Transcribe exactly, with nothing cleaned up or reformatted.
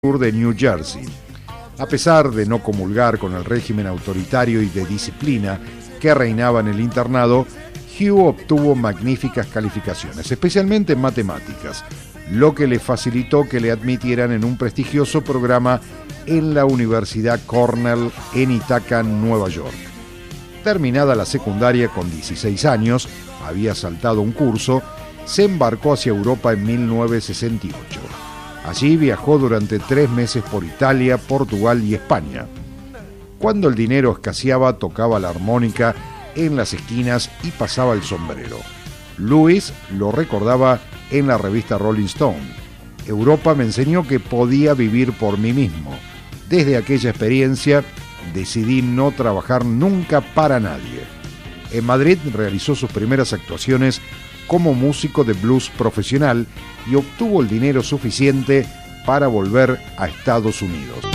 sur de New Jersey. A pesar de no comulgar con el régimen autoritario y de disciplina que reinaba en el internado, Hugh obtuvo magníficas calificaciones, especialmente en matemáticas, lo que le facilitó que le admitieran en un prestigioso programa en la Universidad Cornell en Ithaca, Nueva York. Terminada la secundaria con dieciséis años, había saltado un curso, se embarcó hacia Europa en mil novecientos sesenta y ocho. Allí viajó durante tres meses por Italia, Portugal y España. Cuando el dinero escaseaba, tocaba la armónica en las esquinas y pasaba el sombrero. Lewis lo recordaba en la revista Rolling Stone. Europa me enseñó que podía vivir por mí mismo. Desde aquella experiencia decidí no trabajar nunca para nadie. En Madrid realizó sus primeras actuaciones como músico de blues profesional y obtuvo el dinero suficiente para volver a Estados Unidos.